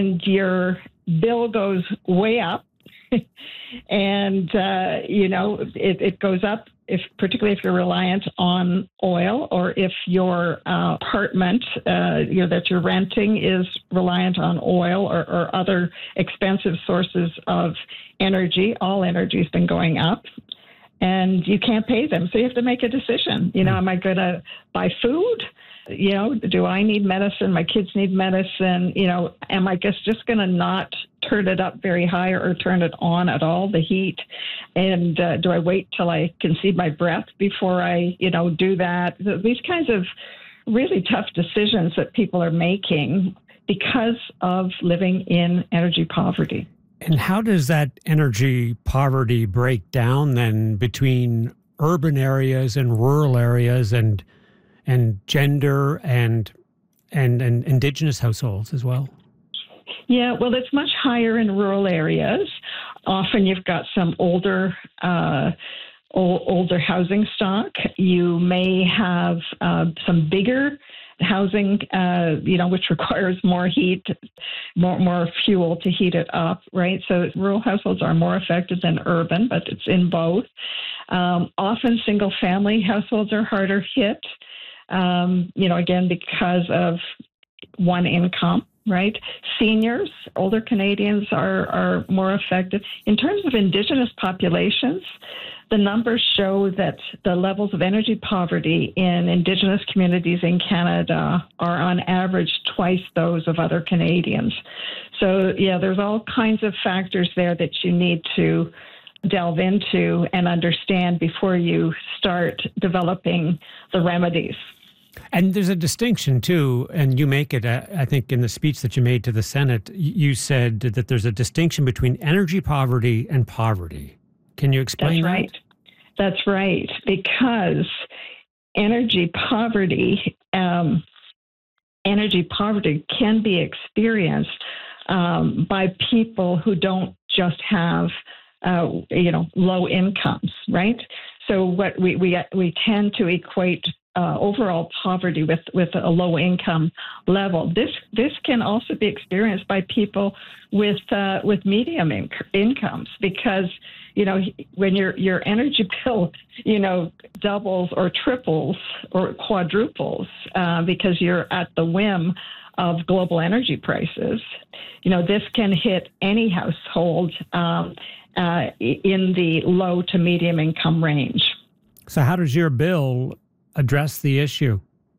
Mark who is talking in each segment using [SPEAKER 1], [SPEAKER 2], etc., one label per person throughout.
[SPEAKER 1] and your bill goes way up, and it goes up particularly if you're reliant on oil, or if your apartment that you're renting is reliant on oil or other expensive sources of energy. All energy has been going up, and you can't pay them, so you have to make a decision. Am I going to buy food? Do I need medicine? My kids need medicine. Am I just going to not turn it up very high or turn it on at all, the heat? And do I wait till I can see my breath before I, do that? These kinds of really tough decisions that people are making because of living in energy poverty.
[SPEAKER 2] And how does that energy poverty break down then between urban areas and rural areas and gender and indigenous households as well?
[SPEAKER 1] Yeah, well, it's much higher in rural areas. Often you've got some older housing stock. You may have some bigger housing, which requires more heat, more fuel to heat it up, right? So rural households are more affected than urban, but it's in both. Often single-family households are harder hit. Again, because of one income, right? Seniors, older Canadians are more affected. In terms of Indigenous populations, the numbers show that the levels of energy poverty in Indigenous communities in Canada are on average twice those of other Canadians. So, there's all kinds of factors there that you need to delve into and understand before you start developing the remedies.
[SPEAKER 2] And there's a distinction, too, and you make it, I think, in the speech that you made to the Senate, you said that there's a distinction between energy poverty and poverty. Can you explain that?
[SPEAKER 1] That's right. That's right, because energy poverty can be experienced by people who don't just have low incomes, right? So what we tend to equate overall poverty with a low income level. This can also be experienced by people with medium incomes, because when your energy bill doubles or triples or quadruples because you're at the whim of global energy prices, this can hit any household in the low to medium income range.
[SPEAKER 2] So how does your bill address the issue?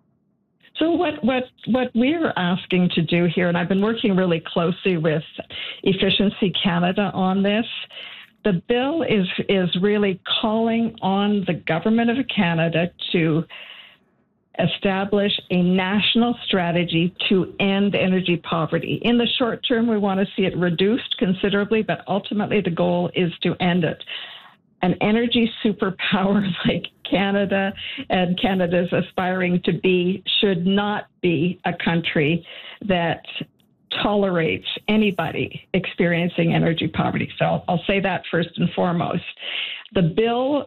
[SPEAKER 1] So what we're asking to do here, and I've been working really closely with Efficiency Canada on this, the bill is really calling on the government of Canada to establish a national strategy to end energy poverty. In the short term, we want to see it reduced considerably, but ultimately the goal is to end it. An energy superpower like Canada and Canada's aspiring to be should not be a country that tolerates anybody experiencing energy poverty. So I'll say that first and foremost. The bill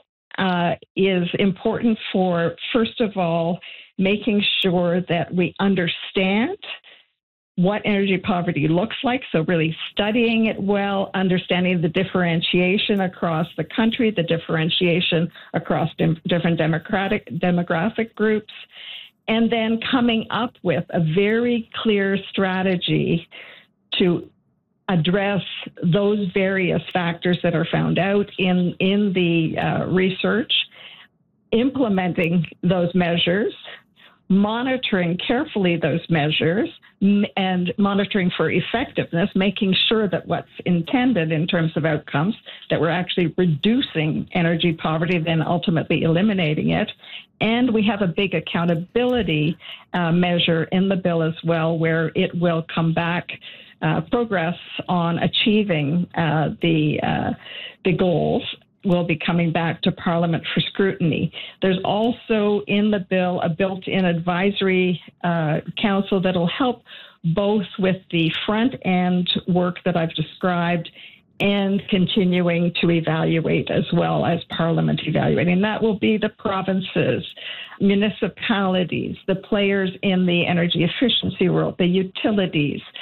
[SPEAKER 1] is important for, first of all, making sure that we understand what energy poverty looks like. So really studying it well, understanding the differentiation across the country, the differentiation across different demographic groups, and then coming up with a very clear strategy to address those various factors that are found out in the research, implementing those measures, monitoring carefully those measures, and monitoring for effectiveness, making sure that what's intended in terms of outcomes, that we're actually reducing energy poverty, then ultimately eliminating it. And we have a big accountability measure in the bill as well, where it will come back progress on achieving the goals will be coming back to Parliament for scrutiny. There's also in the bill a built-in advisory council that'll help both with the front-end work that I've described and continuing to evaluate as well as Parliament evaluating. That will be the provinces, municipalities, the players in the energy efficiency world, the utilities,